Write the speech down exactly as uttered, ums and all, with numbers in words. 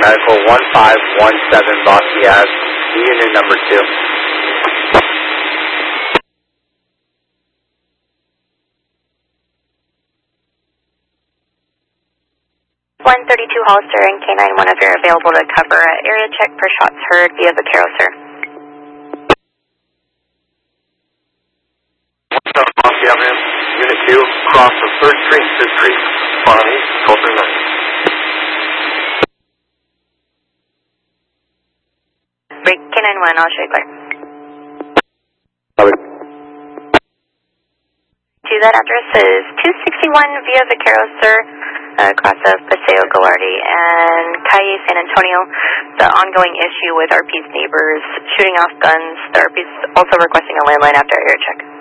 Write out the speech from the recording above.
medical one five one seven Bosque Ave, unit number two. one thirty-two Hollister and K nine one if you're available to cover an area check for shots heard via Vaquero, sir. one seven Bosque Avenue, unit two, cross of third Street and fifth Street. Follow me, twelve thirty-nine. Break K nine one, I'll show you clear. To that address is two sixty-one via Vaquero, sir. Uh, across of Paseo Galardi and Calle San Antonio. The ongoing issue with R P's neighbors shooting off guns. The R P's also requesting a landline after air check.